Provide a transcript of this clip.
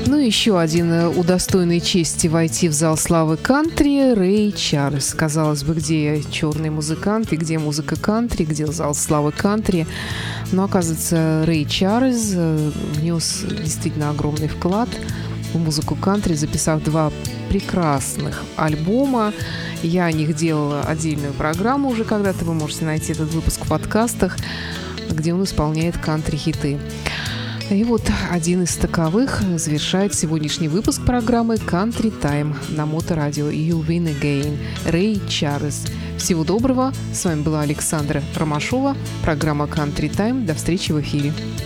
Ну, еще один удостоенный чести войти в зал славы кантри — Рэй Чарльз. Казалось бы, где черный музыкант и где музыка кантри, где зал славы кантри. Но, оказывается, Рэй Чарльз внес действительно огромный вклад в музыку кантри, записав 2 прекрасных альбома. Я о них делала отдельную программу уже когда-то. Вы можете найти этот выпуск в подкастах, где он исполняет кантри-хиты. И вот один из таковых завершает сегодняшний выпуск программы Country Time на Моторадио You Win Again. Рэй Чарльз. Всего доброго. С вами была Александра Ромашова. Программа Country Time. До встречи в эфире.